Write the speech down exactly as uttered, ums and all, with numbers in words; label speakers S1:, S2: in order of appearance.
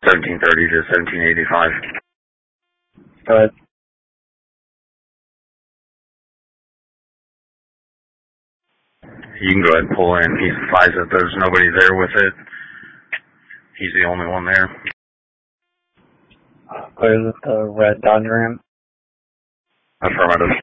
S1: seventeen thirty to seventeen eighty-five.
S2: Go ahead.
S1: You can go ahead and pull in. He's advised that there's nobody there with it. He's the only one there.
S2: Clear the red Dodge Ram.
S1: Affirmative.